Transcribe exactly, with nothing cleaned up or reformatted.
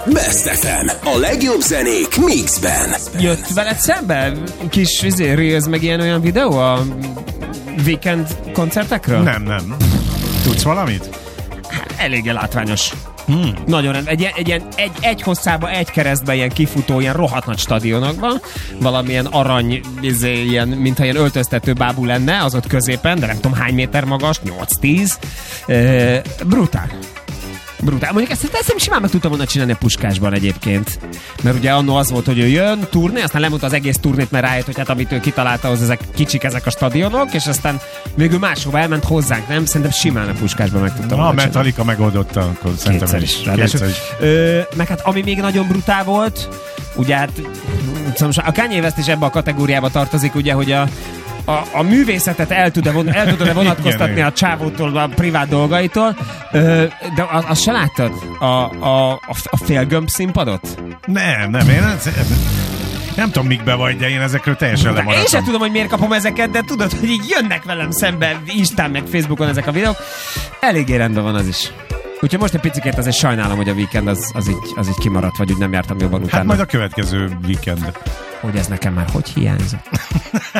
Best ef em. A legjobb zenék mixben. Jött veled szembe kis izé, reels meg ilyen olyan videó a Weekend koncertekről? Nem, nem. Tudsz valamit? Hát, eléggé látványos. Hmm. Nagyon rend. Egy, egy, egy, egy, egy hosszába, egy keresztben ilyen kifutó, ilyen rohadt nagy stadionokban, valamilyen arany, izé, ilyen, mintha ilyen öltöztető bábú lenne, az ott középen, de nem tudom hány méter magas, nyolc-tíz. E, brutál. Brutál. Mondjuk ezt, ezt nem simán meg tudtam volna csinálni a Puskásban egyébként. Mert ugye annó az volt, hogy ő jön, turné, aztán lemondta az egész turnét, mert rájött, hogy hát amit ő kitalálta, az ezek kicsik ezek a stadionok, és aztán végül máshova elment hozzánk, nem? Szerintem simán a Puskásban meg tudtam volna csinálni. Ha Metallica megoldotta, akkor szerintem kétszer is. Kétszer is. Ö, meg hát ami még nagyon brutál volt, ugye hát a Kanye West is ebbe a kategóriába tartozik, ugye, hogy a A, a művészetet el tud-e, von, el tud-e vonatkoztatni a csávótól, a privát dolgaitól, ö, de azt se láttad? A, a, a, a félgömb színpadot? Nem, nem, én nem, nem tudom, mikbe vagy, de én ezekről teljesen lemaradtam. Én sem tudom, hogy miért kapom ezeket, de tudod, hogy így jönnek velem szembe Instán meg Facebookon ezek a videók. Eléggé rendben van az is. Úgyhogy most egy picikét azért sajnálom, hogy a Weekend az, az, így, az így kimaradt, vagy úgy nem jártam jobban utána. Hát majd a következő Weekend. Hogy ez nekem már hogy hiányzott?